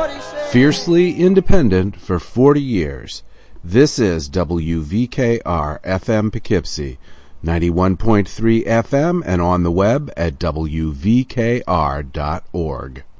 Fiercely independent for 40 years. This is WVKR FM Poughkeepsie, 91.3 FM and on the web at WVKR.org.